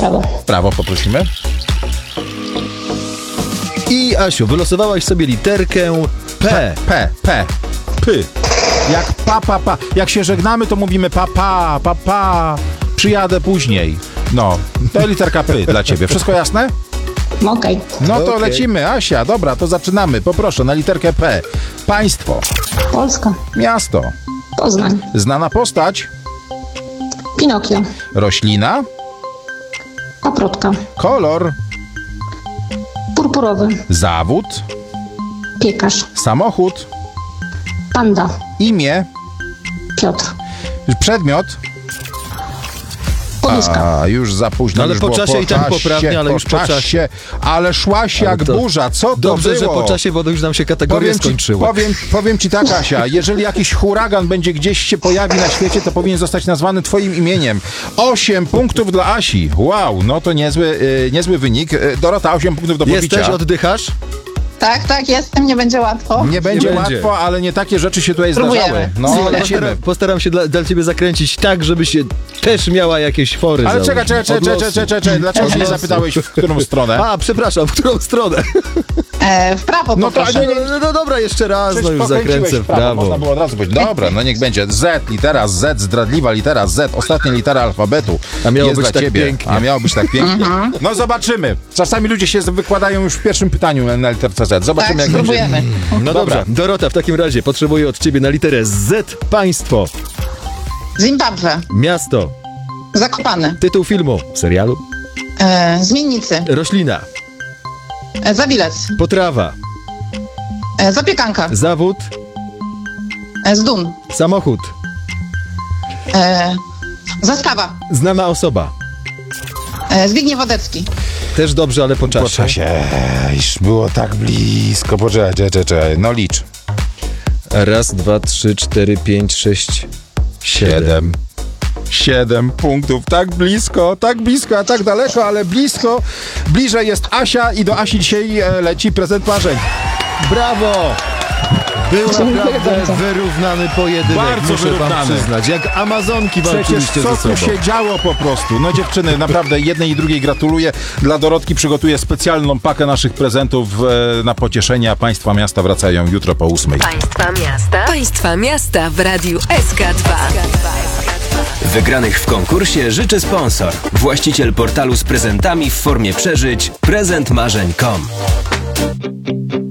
prawo. W prawo poprosimy. I Asiu, wylosowałaś sobie literkę P. Py. Jak pa. Jak się żegnamy, to mówimy pa. Przyjadę później. No, to literka P dla ciebie. Wszystko jasne? Okej. No to Okej. lecimy. Asia, dobra, to zaczynamy. Poproszę na literkę P. Państwo. Polska. Miasto. Poznań. Znana postać. Pinokio. Roślina. Paprotka. Kolor. Purpurowy. Zawód. Piekarz. Samochód. Panda. Imię. Piotr. Przedmiot. Poduszka. A, już za późno. No ale już po było czasie i tak poprawnie, ale już po czasie. Ale szłaś jak to burza. Co to Dobrze, było? że po czasie, bo już nam się kategoria skończyła. Powiem ci tak, Asia, jeżeli jakiś huragan będzie gdzieś się pojawi na świecie, to powinien zostać nazwany twoim imieniem. 8 punktów dla Asi. Wow, no to niezły wynik. Dorota, 8 punktów do pobicia. Jesteś, oddychasz? Tak, jestem, nie będzie łatwo. Nie będzie będzie. łatwo, ale nie takie rzeczy się tutaj Próbujemy. zdarzały. No, lecimy. Postaram się dla ciebie zakręcić tak, żebyś też miała jakieś fory. Ale załóż. czekaj, dlaczego Od nie losu. zapytałeś, w którą stronę? A, przepraszam, w którą stronę? W prawo No to poproszę. No dobra, jeszcze raz, Przecież no już pokręciłeś zakręcę w prawo. Można było od razu powiedzieć. Dobra, no niech będzie. Z, litera Z, zdradliwa litera Z, ostatnia litera alfabetu. A miało jest być dla tak ciebie. pięknie. A miało być tak pięknie. No zobaczymy. Czasami ludzie się wykładają już w pierwszym pytaniu na literce Z. Zobaczymy, Tak, jak będzie. spróbujemy. No Dobra. dobrze, Dorota, w takim razie potrzebuję od ciebie na literę Z państwo, Zimbabwe. miasto, Zakopane. tytuł filmu, serialu, Zmiennicy. roślina, Zabilec. potrawa, Zapiekanka. zawód, Zdun. samochód, Zastawa. znana osoba. Zbigniew Wodecki. Też dobrze, ale po czasie. Po czasie. Iż było tak blisko. Poczekaj. No licz. Raz, 2, 3, 4, 5, 6, 7. 7 punktów. Tak blisko, a tak daleko, ale blisko. Bliżej jest Asia i do Asi dzisiaj leci prezent marzeń. Brawo! Był naprawdę bardzo. wyrównany pojedynek, Bardzo muszę wam wyrównany. przyznać. Jak Amazonki Przecież walczyliście co ze tu sobą. się działo po prostu. No dziewczyny, naprawdę jednej i drugiej gratuluję. Dla Dorotki przygotuję specjalną pakę naszych prezentów na pocieszenie, a państwa miasta wracają jutro po 8. Państwa miasta w Radiu SK2. Wygranych w konkursie życzy sponsor. Właściciel portalu z prezentami w formie przeżyć prezentmarzeń.com.